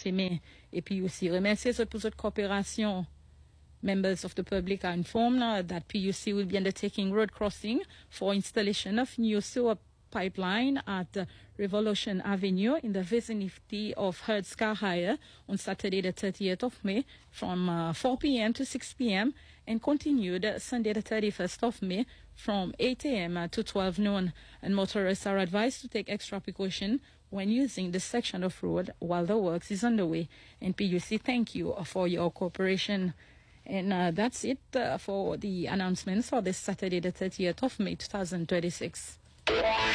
chemin et puis aussi remercier pour votre coopération. Members of the public are informed that PUC will be undertaking road crossing for installation of new sewer pipeline at Revolution Avenue in the vicinity of Hertz Car Hire on Saturday the 30th of May from 4 p.m. to 6 p.m. and continued Sunday the 31st of May from 8 a.m. to 12 noon. And motorists are advised to take extra precaution when using this section of road while the works is underway. And PUC, thank you for your cooperation. And that's it for the announcements for this Saturday the 30th of May 2026.